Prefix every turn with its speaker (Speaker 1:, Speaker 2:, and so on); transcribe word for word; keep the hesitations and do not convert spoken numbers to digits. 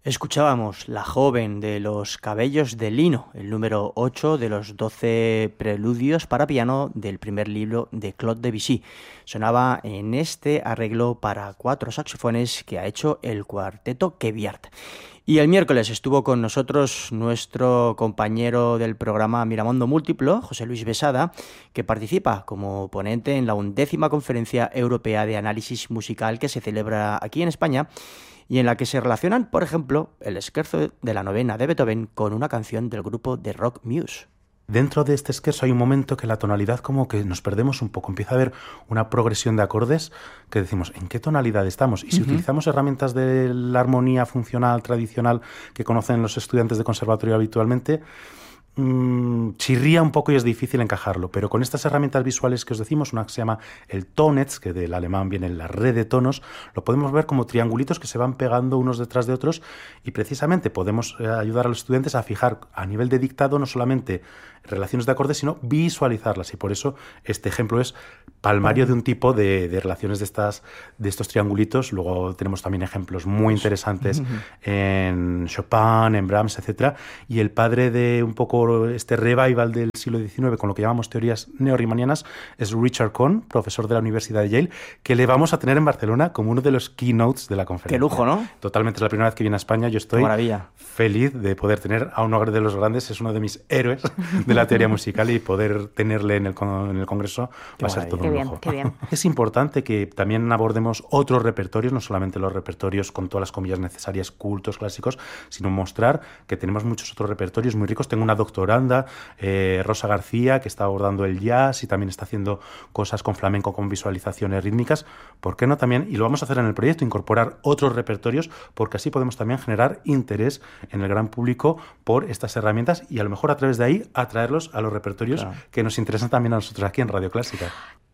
Speaker 1: Escuchábamos La joven de los cabellos de lino, el número ocho de los doce preludios para piano del primer libro de Claude Debussy. Sonaba en este arreglo para cuatro saxofones que ha hecho el cuarteto Queviart. Y el miércoles estuvo con nosotros nuestro compañero del programa Miramondo Múltiplo, José Luis Besada, que participa como ponente en la undécima Conferencia Europea de Análisis Musical que se celebra aquí en España y en la que se relacionan, por ejemplo, el scherzo de la novena de Beethoven con una canción del grupo de rock Muse.
Speaker 2: Dentro de este scherzo hay un momento que la tonalidad como que nos perdemos un poco. Empieza a haber una progresión de acordes que decimos, ¿en qué tonalidad estamos? Y si uh-huh. utilizamos herramientas de la armonía funcional tradicional que conocen los estudiantes de conservatorio habitualmente, Mm, chirría un poco y es difícil encajarlo, pero con estas herramientas visuales que os decimos, una que se llama el Tonetz, que del alemán viene la red de tonos, lo podemos ver como triangulitos que se van pegando unos detrás de otros y precisamente podemos eh, ayudar a los estudiantes a fijar a nivel de dictado no solamente relaciones de acordes, sino visualizarlas, y por eso este ejemplo es palmario de un tipo de, de relaciones de, estas, de estos triangulitos. Luego tenemos también ejemplos muy interesantes en Chopin, en Brahms, etcétera, y el padre de un poco este revival del siglo diecinueve con lo que llamamos teorías neoriemannianas es Richard Cohn, profesor de la Universidad de Yale, que le vamos a tener en Barcelona como uno de los keynotes de la conferencia.
Speaker 1: ¡Qué lujo!, ¿no?
Speaker 2: Totalmente, es la primera vez que viene a España. Yo estoy feliz de poder tener a uno de los grandes, es uno de mis héroes de la teoría musical, y poder tenerle en el, en el congreso qué va a ser todo
Speaker 3: qué
Speaker 2: un
Speaker 3: bien,
Speaker 2: lujo.
Speaker 3: Qué bien.
Speaker 2: Es importante que también abordemos otros repertorios, no solamente los repertorios con todas las comillas necesarias, cultos, clásicos, sino mostrar que tenemos muchos otros repertorios muy ricos. Tengo una doctoranda, eh, Rosa García, que está abordando el jazz y también está haciendo cosas con flamenco, con visualizaciones rítmicas. ¿Por qué no también? Y lo vamos a hacer en el proyecto, incorporar otros repertorios, porque así podemos también generar interés en el gran público por estas herramientas y a lo mejor a través de ahí atraerlos a los repertorios claro. que nos interesan también a nosotros aquí en Radio Clásica.